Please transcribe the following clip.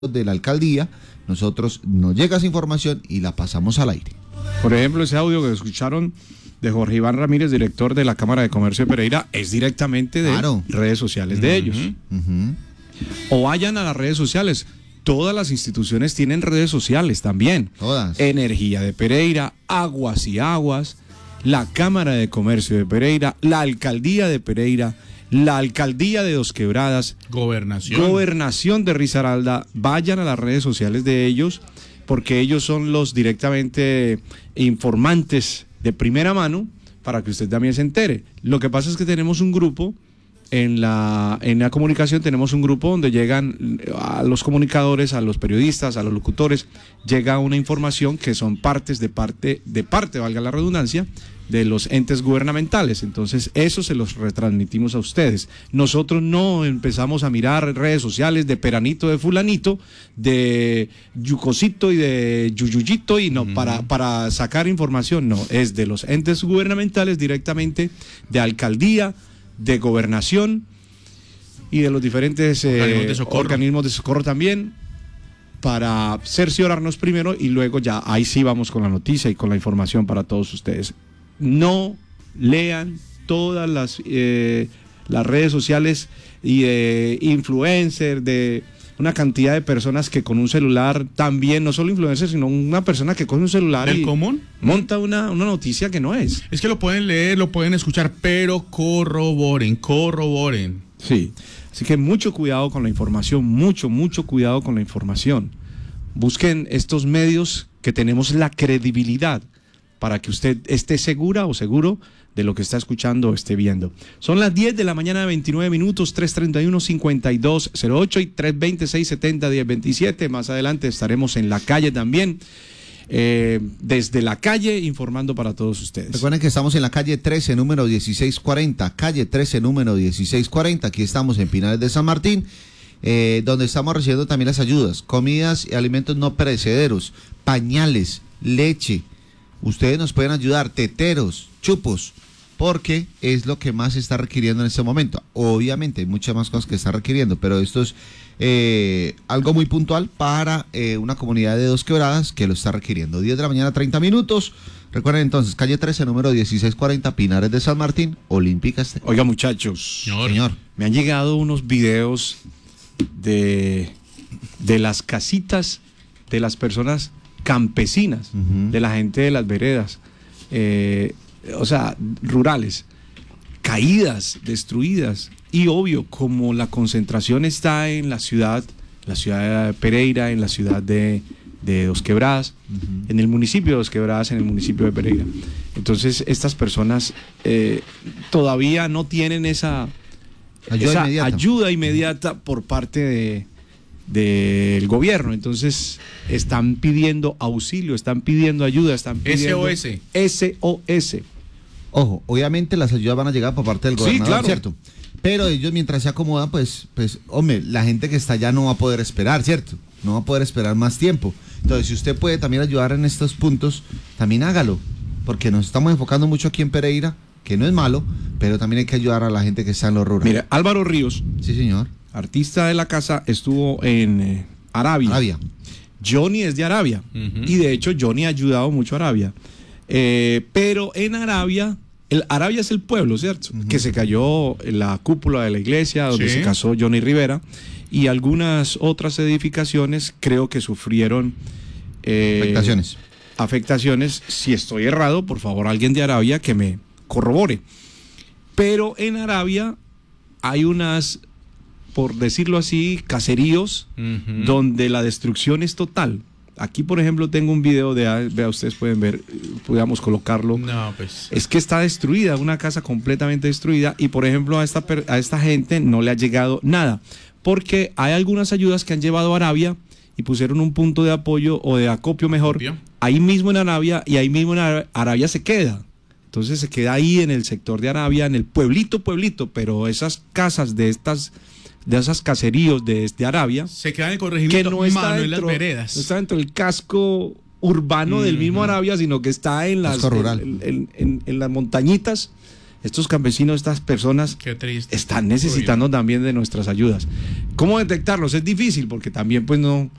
de la alcaldía, nosotros nos llega esa información y la pasamos al aire. Por ejemplo, ese audio que escucharon de Jorge Iván Ramírez, director de la Cámara de Comercio de Pereira, es directamente de redes sociales de ellos. O vayan a las redes sociales. Todas las instituciones tienen redes sociales también. Todas. Energía de Pereira, Aguas y Aguas, la Cámara de Comercio de Pereira, la Alcaldía de Pereira, la Alcaldía de Dos Quebradas, Gobernación de Risaralda. Vayan a las redes sociales de ellos, porque ellos son los directamente informantes de primera mano para que usted también se entere. Lo que pasa es que tenemos un grupo en la comunicación, tenemos un grupo donde llegan a los comunicadores, a los periodistas, a los locutores, llega una información que son partes de parte, valga la redundancia, de los entes gubernamentales. Entonces eso se los retransmitimos a ustedes. Nosotros no empezamos a mirar redes sociales de Peranito, de Fulanito, de Yucosito y de Yuyuyito y no, para sacar información, no, es de los entes gubernamentales directamente, de alcaldía, de gobernación y de los diferentes organismos de socorro también, para cerciorarnos primero y luego ya ahí sí vamos con la noticia y con la información para todos ustedes. No lean todas las redes sociales y de influencers, de una cantidad de personas que con un celular también, no solo influencers, sino una persona que coge un celular y monta una noticia que no es. Es que lo pueden leer, lo pueden escuchar, pero corroboren. Sí, así que mucho cuidado con la información, mucho cuidado con la información. Busquen estos medios que tenemos la credibilidad para que usted esté segura o seguro de lo que está escuchando o esté viendo. Son las 10 de la mañana, 29 minutos, 331-5208 y 320-670-1027. Más adelante estaremos en la calle también, desde la calle, informando para todos ustedes. Recuerden que estamos en la calle 13, número 1640, calle 13, número 1640. Aquí estamos en Pinales de San Martín, donde estamos recibiendo también las ayudas, comidas y alimentos no perecederos, pañales, leche. Ustedes nos pueden ayudar, teteros, chupos, porque es lo que más se está requiriendo en este momento. Obviamente hay muchas más cosas que está requiriendo, pero esto es algo muy puntual para una comunidad de Dos Quebradas que lo está requiriendo. 10 de la mañana, 30 minutos. Recuerden entonces, calle 13, número 1640, Pinares de San Martín, Olímpica Estéreo. Oiga, muchachos, señor, me han llegado unos videos de las casitas de las personas campesinas, de la gente de las veredas, o sea, rurales, caídas, destruidas. Y obvio, como la concentración está en la ciudad de Pereira, en la ciudad de Dos Quebradas, en el municipio de Dos Quebradas, en el municipio de Pereira. Entonces, estas personas todavía no tienen esa ayuda inmediata por parte del gobierno. Entonces están pidiendo auxilio, están pidiendo ayuda, están pidiendo SOS. Ojo, obviamente las ayudas van a llegar por parte del gobernador, claro, ¿cierto? Pero ellos mientras se acomodan, pues, hombre, la gente que está allá no va a poder esperar, ¿cierto? No va a poder esperar más tiempo. Entonces, si usted puede también ayudar en estos puntos, también hágalo, porque nos estamos enfocando mucho aquí en Pereira, que no es malo, pero también hay que ayudar a la gente que está en los rurales. Mira, Álvaro Ríos, sí señor, artista de la casa, estuvo en Arabia. Johnny es de Arabia, y de hecho Johnny ha ayudado mucho a Arabia. Pero en Arabia es el pueblo, ¿cierto? Que se cayó la cúpula de la iglesia donde se casó Johnny Rivera, y algunas otras edificaciones creo que sufrieron afectaciones. Si estoy errado, por favor, alguien de Arabia que me corrobore. Pero en Arabia hay unas, por decirlo así, caseríos donde la destrucción es total. Aquí, por ejemplo, tengo un video vea, ustedes pueden ver, podríamos colocarlo. No, pues. Es que está destruida, una casa completamente destruida, y por ejemplo a esta gente no le ha llegado nada, porque hay algunas ayudas que han llevado a Arabia y pusieron un punto de apoyo o de acopio mejor, ahí mismo en Arabia, y ahí mismo en Arabia se queda. Entonces se queda ahí en el sector de Arabia, en el pueblito, pero esas casas de esas caseríos de Arabia se quedan en el corregimiento, que no está en las veredas. No está dentro del casco urbano del mismo Arabia, sino que está en las montañitas estos campesinos, estas personas están necesitando también de nuestras ayudas. ¿Cómo detectarlos? Es difícil porque también pues no